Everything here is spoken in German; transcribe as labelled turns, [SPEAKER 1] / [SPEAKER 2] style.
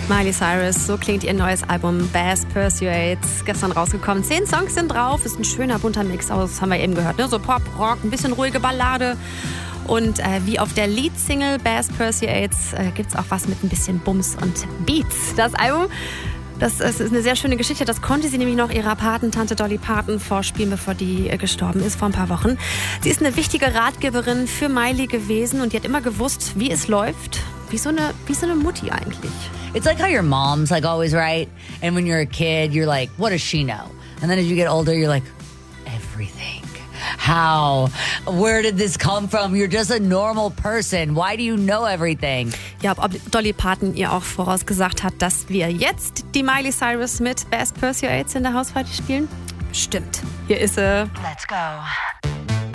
[SPEAKER 1] Miley Cyrus, so klingt ihr neues Album Bass Pursuades, gestern rausgekommen. 10 Songs sind drauf, ist ein schöner bunter Mix aus, haben wir eben gehört, ne? So Pop, Rock, ein bisschen ruhige Ballade. Und wie auf der Leadsingle Bass Pursuades gibt's auch was mit ein bisschen Bums und Beats. Das Album, das ist eine sehr schöne Geschichte. Das konnte sie nämlich noch ihrer Patentante Dolly Parton vorspielen, bevor die gestorben ist vor ein paar Wochen. Sie ist eine wichtige Ratgeberin für Miley gewesen und die hat immer gewusst, wie es läuft. Wie so eine Mutti eigentlich.
[SPEAKER 2] It's like how your mom's like always right. And when you're a kid, you're like, what does she know? And then as you get older, you're like, everything. How? Where did this come from? You're just a normal person. Why do you know everything?
[SPEAKER 1] Ja, ob Dolly Parton ihr auch vorausgesagt hat, dass wir jetzt die Miley Cyrus mit Bass Pursuades in der Hausparty spielen? Stimmt. Hier ist sie.
[SPEAKER 2] Let's go.